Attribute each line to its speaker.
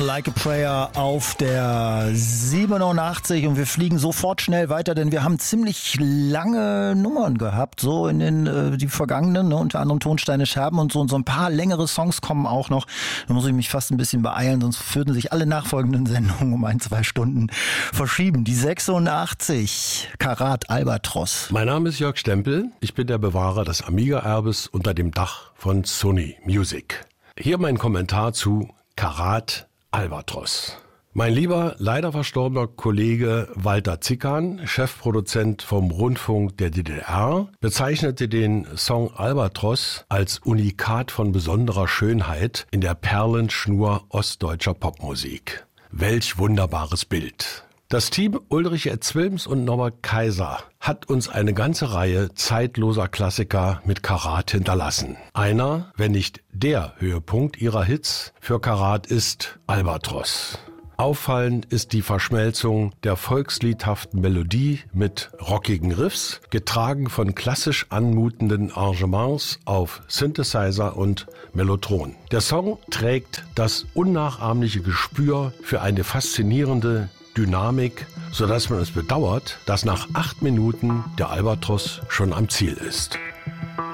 Speaker 1: Like a Prayer auf der 87 und wir fliegen sofort schnell weiter, denn wir haben ziemlich lange Nummern gehabt, so in den die vergangenen, ne, unter anderem Tonsteine Scherben und so ein paar längere Songs kommen auch noch. Da muss ich mich fast ein bisschen beeilen, sonst würden sich alle nachfolgenden Sendungen um 1-2 Stunden verschieben. Die 86, Karat Albatros.
Speaker 2: Mein Name ist Jörg Stempel, ich bin der Bewahrer des Amiga-Erbes unter dem Dach von Sony Music. Hier mein Kommentar zu Karat Albatros. Mein lieber, leider verstorbener Kollege Walter Zickan, Chefproduzent vom Rundfunk der DDR, bezeichnete den Song Albatros als Unikat von besonderer Schönheit in der Perlenschnur ostdeutscher Popmusik. Welch wunderbares Bild. Das Team Ulrich Zwilms und Norbert Kaiser hat uns eine ganze Reihe zeitloser Klassiker mit Karat hinterlassen. Einer, wenn nicht der Höhepunkt ihrer Hits für Karat ist Albatros. Auffallend ist die Verschmelzung der volksliedhaften Melodie mit rockigen Riffs, getragen von klassisch anmutenden Arrangements auf Synthesizer und Mellotron. Der Song trägt das unnachahmliche Gespür für eine faszinierende Dynamik, sodass man es bedauert, dass nach 8 Minuten der Albatros schon am Ziel ist.